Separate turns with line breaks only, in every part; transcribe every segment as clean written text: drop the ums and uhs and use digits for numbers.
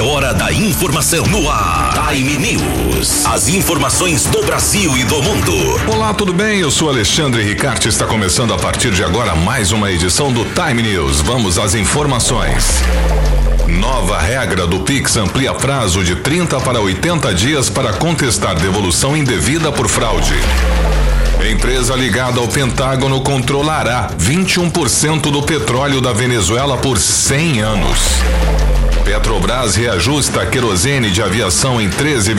hora da informação no ar. Time News. As informações do Brasil e do mundo.
Olá, tudo bem? Eu sou Alexandre Ricarte. Está começando a partir de agora mais uma edição do Time News. Vamos às informações. Nova regra do Pix amplia prazo de 30 para 80 dias para contestar devolução indevida por fraude. Empresa ligada ao Pentágono controlará 21% do petróleo da Venezuela por 100 anos. Petrobras reajusta a querosene de aviação em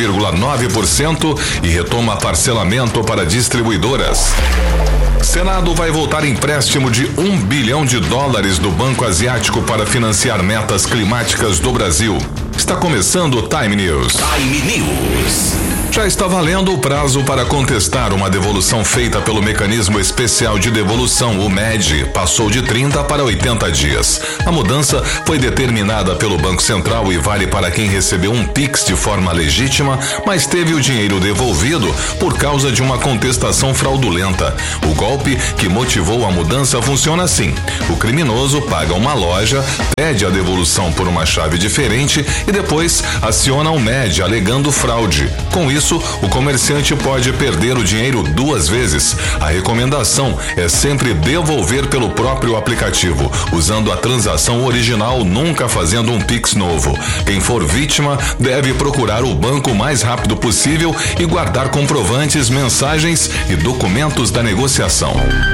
13,9% e retoma parcelamento para distribuidoras. Senado vai votar empréstimo de $1 bilhão do Banco Asiático para financiar metas climáticas do Brasil. Está começando o Time News.
Time News.
Já está valendo o prazo para contestar uma devolução feita pelo Mecanismo Especial de Devolução, o MED, passou de 30 para 80 dias. A mudança foi determinada pelo Banco Central e vale para quem recebeu um Pix de forma legítima, mas teve o dinheiro devolvido por causa de uma contestação fraudulenta. O golpe que motivou a mudança funciona assim: o criminoso paga uma loja, pede a devolução por uma chave diferente e depois aciona o MED alegando fraude. Com isso, o comerciante pode perder o dinheiro duas vezes. A recomendação é sempre devolver pelo próprio aplicativo, usando a transação original, nunca fazendo um Pix novo. Quem for vítima deve procurar o banco o mais rápido possível e guardar comprovantes, mensagens e documentos da negociação.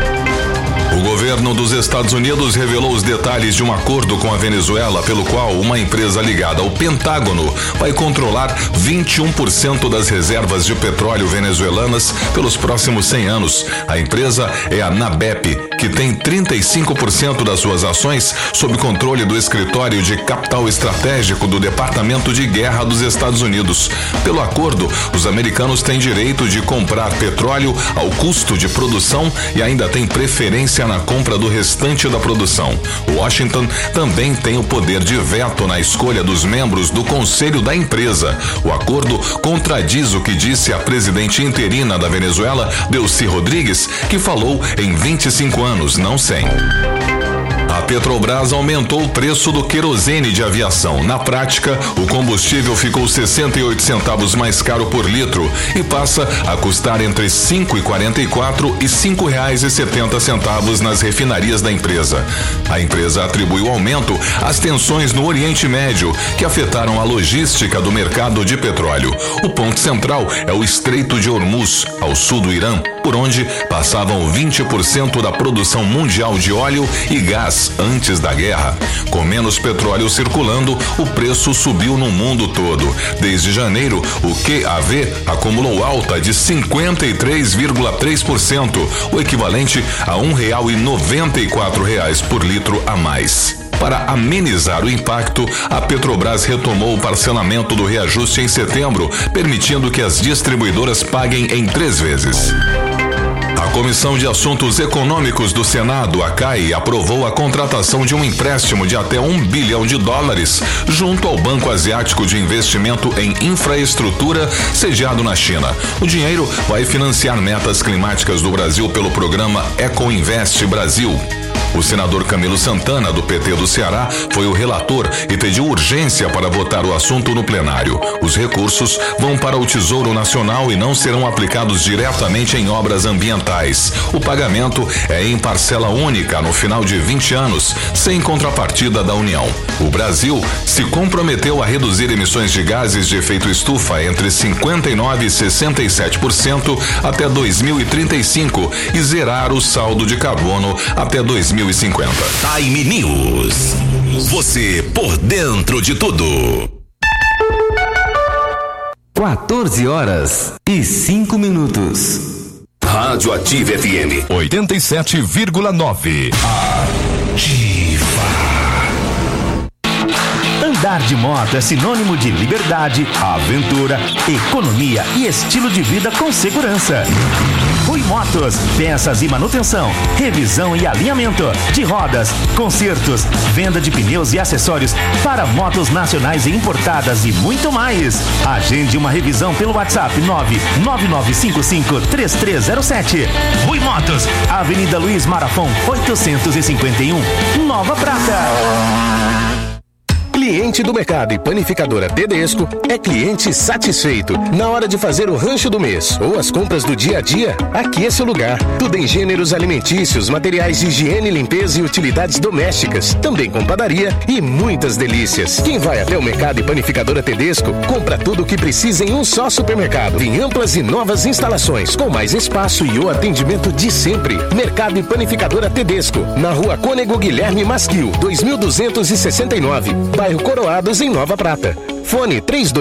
O governo dos Estados Unidos revelou os detalhes de um acordo com a Venezuela, pelo qual uma empresa ligada ao Pentágono vai controlar 21% das reservas de petróleo venezuelanas pelos próximos 100 anos. A empresa é a NABEP, que tem 35% das suas ações sob controle do Escritório de Capital Estratégico do Departamento de Guerra dos Estados Unidos. Pelo acordo, os americanos têm direito de comprar petróleo ao custo de produção e ainda têm preferência na compra do restante da produção. Washington também tem o poder de veto na escolha dos membros do conselho da empresa. O acordo contradiz o que disse a presidente interina da Venezuela, Delcy Rodrigues, que falou em 25 anos, não 100. A Petrobras aumentou o preço do querosene de aviação. Na prática, o combustível ficou 68 centavos mais caro por litro e passa a custar entre R$5,44 e R$5,70 nas refinarias da empresa. A empresa atribui o aumento às tensões no Oriente Médio, que afetaram a logística do mercado de petróleo. O ponto central é o Estreito de Hormuz, ao sul do Irã, por onde passavam 20% da produção mundial de óleo e gás antes da guerra. Com menos petróleo circulando, o preço subiu no mundo todo. Desde janeiro, o QAV acumulou alta de 53,3%, o equivalente a R$1,94 por litro a mais. Para amenizar o impacto, a Petrobras retomou o parcelamento do reajuste em setembro, permitindo que as distribuidoras paguem em 3 vezes. A Comissão de Assuntos Econômicos do Senado, a CAI, aprovou a contratação de um empréstimo de até $1 bilhão junto ao Banco Asiático de Investimento em Infraestrutura, sediado na China. O dinheiro vai financiar metas climáticas do Brasil pelo programa Ecoinvest Brasil. O senador Camilo Santana, do PT do Ceará, foi o relator e pediu urgência para votar o assunto no plenário. Os recursos vão para o Tesouro Nacional e não serão aplicados diretamente em obras ambientais. O pagamento é em parcela única no final de 20 anos, sem contrapartida da União. O Brasil se comprometeu a reduzir emissões de gases de efeito estufa entre 59% e 67% até 2035 e zerar o saldo de carbono até 2050.
Time News. Você por dentro de tudo.
14h05.
Rádio Ativa FM
87,9.
Ativa.
Andar de moto é sinônimo de liberdade, aventura, economia e estilo de vida com segurança. Rui Motos, peças e manutenção, revisão e alinhamento de rodas, consertos, venda de pneus e acessórios para motos nacionais e importadas e muito mais. Agende uma revisão pelo WhatsApp 999553307. Rui Motos, Avenida Luiz Marafon, 851, Nova Prata.
Cliente do mercado e panificadora Tedesco é cliente satisfeito. Na hora de fazer o rancho do mês ou as compras do dia a dia, aqui é seu lugar. Tudo em gêneros alimentícios, materiais de higiene, limpeza e utilidades domésticas. Também com padaria e muitas delícias. Quem vai até o mercado e panificadora Tedesco, compra tudo o que precisa em um só supermercado. Em amplas e novas instalações, com mais espaço e o atendimento de sempre. Mercado e panificadora Tedesco, na Rua Cônego Guilherme Masquil, 2269, bairro Coroados, em Nova Prata. Fone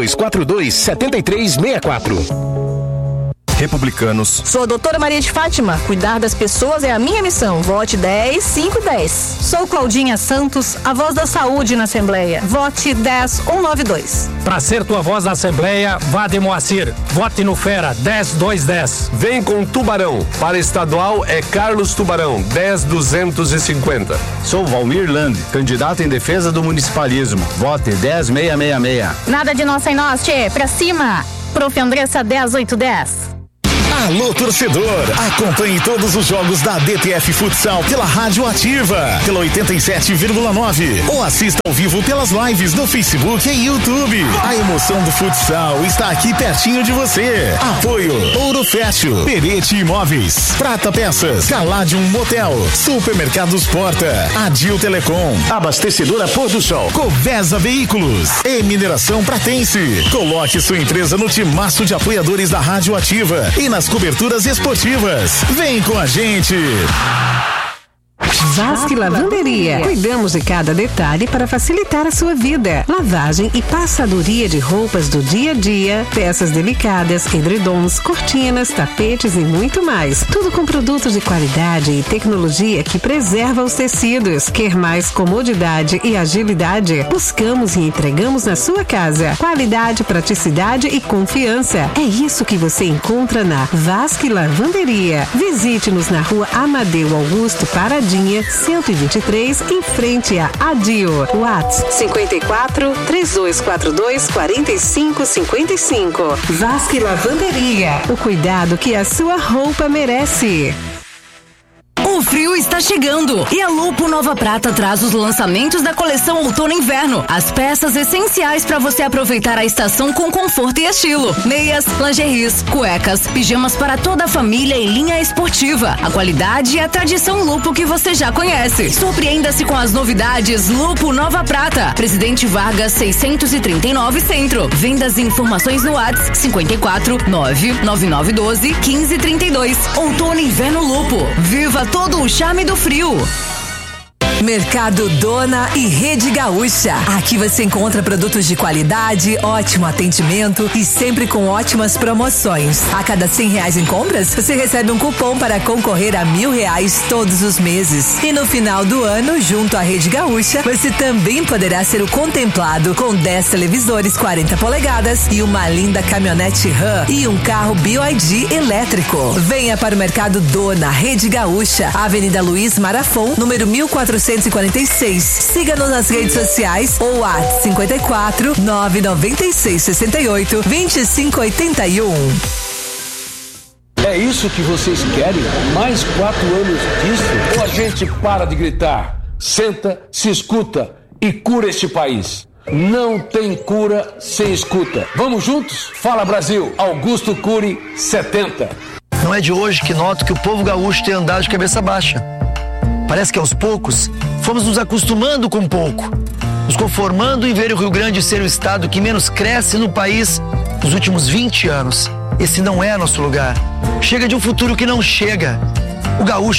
3242-7364.
Republicanos.
Sou a doutora Maria de Fátima. Cuidar das pessoas é a minha missão. Vote 10-5-10. Sou Claudinha Santos, a voz da saúde na Assembleia. Vote 10-192.
Pra ser tua voz na Assembleia, vá de Moacir. Vote no Fera, 10-210.
Vem com Tubarão. Para estadual é Carlos Tubarão, 10-250.
Sou Valmir Land, candidato em defesa do municipalismo. Vote 10-666.
Nada de nós sem nós, tchê. Pra cima. Prof. Andressa, 10-810.
Alô, torcedor, acompanhe todos os jogos da DTF Futsal pela Rádio Ativa, pela 87,9 ou assista ao vivo pelas lives no Facebook e YouTube. A emoção do futsal está aqui pertinho de você. Apoio Ouro Fértil, Perete Imóveis, Prata Peças, Caladium Motel, Supermercados Porta, Adil Telecom, Abastecedora Pôr do Sol, Covesa Veículos e Mineração Pratense. Coloque sua empresa no timaço de apoiadores da Rádio Ativa e nas coberturas esportivas. Vem com a gente!
Vasque Lavanderia. Cuidamos de cada detalhe para facilitar a sua vida. Lavagem e passadoria de roupas do dia a dia, peças delicadas, edredons, cortinas, tapetes e muito mais. Tudo com produtos de qualidade e tecnologia que preserva os tecidos. Quer mais comodidade e agilidade? Buscamos e entregamos na sua casa. Qualidade, praticidade e confiança. É isso que você encontra na Vasque Lavanderia. Visite-nos na Rua Amadeu Augusto Paradinha, 123, em frente a Adio. WhatsApp 54 3242 4555. Vasque Lavanderia. O cuidado que a sua roupa merece.
O frio está chegando e a Lupo Nova Prata traz os lançamentos da coleção Outono e Inverno. As peças essenciais para você aproveitar a estação com conforto e estilo. Meias, lingeries, cuecas, pijamas para toda a família e linha esportiva. A qualidade e a tradição Lupo que você já conhece. Surpreenda-se com as novidades Lupo Nova Prata. Presidente Vargas 639 Centro. Vendas e informações no WhatsApp 54 99912 1532. Outono e Inverno Lupo. Viva todo o charme do frio.
Mercado Dona e Rede Gaúcha. Aqui você encontra produtos de qualidade, ótimo atendimento e sempre com ótimas promoções. A cada R$100 em compras, você recebe um cupom para concorrer a R$1.000 todos os meses. E no final do ano, junto à Rede Gaúcha, você também poderá ser o contemplado com 10 televisores 40 polegadas e uma linda caminhonete RAM e um carro BYD elétrico. Venha para o Mercado Dona, Rede Gaúcha, Avenida Luiz Marafon, número 1446. Siga-nos nas redes sociais ou WhatsApp 54 996 68 2581.
É isso que vocês querem? Mais 4 anos disso? Ou a gente para de gritar, senta, se escuta e cura este país? Não tem cura sem escuta. Vamos juntos? Fala Brasil, Augusto Cury 70.
Não é de hoje que noto que o povo gaúcho tem andado de cabeça baixa. Parece que aos poucos fomos nos acostumando com pouco, nos conformando em ver o Rio Grande ser o estado que menos cresce no país nos últimos 20 anos. Esse não é nosso lugar. Chega de um futuro que não chega. O gaúcho